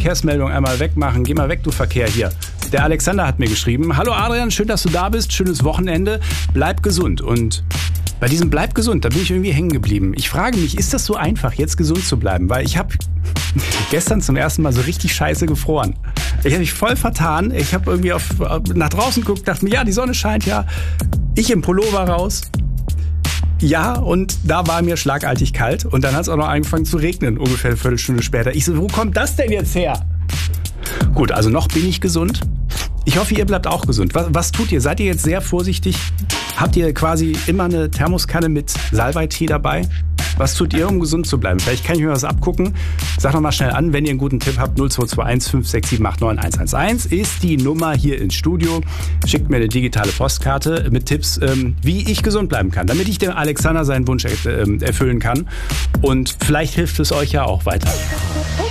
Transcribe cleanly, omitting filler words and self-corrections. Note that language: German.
Verkehrsmeldung einmal wegmachen. Geh mal weg, du Verkehr hier. Der Alexander hat mir geschrieben: Hallo Adrian, schön, dass du da bist. Schönes Wochenende. Bleib gesund. Und bei diesem Bleib gesund, da bin ich irgendwie hängen geblieben. Ich frage mich, ist das so einfach, jetzt gesund zu bleiben? Weil ich habe gestern zum ersten Mal so richtig scheiße gefroren. Ich habe mich voll vertan. Ich habe irgendwie nach draußen geguckt, dachte mir, ja, die Sonne scheint ja. Ich im Pullover raus. Ja, und da war mir schlagartig kalt. Und dann hat es auch noch angefangen zu regnen, ungefähr eine Viertelstunde später. Ich so, wo kommt das denn jetzt her? Gut, also noch bin ich gesund. Ich hoffe, ihr bleibt auch gesund. Was tut ihr? Seid ihr jetzt sehr vorsichtig? Habt ihr quasi immer eine Thermoskanne mit Salbeitee dabei? Was tut ihr, um gesund zu bleiben? Vielleicht kann ich mir was abgucken. Sag doch mal schnell an, wenn ihr einen guten Tipp habt. 0221 567 89 111 ist die Nummer hier ins Studio. Schickt mir eine digitale Postkarte mit Tipps, wie ich gesund bleiben kann, damit ich dem Alexander seinen Wunsch erfüllen kann. Und vielleicht hilft es euch ja auch weiter.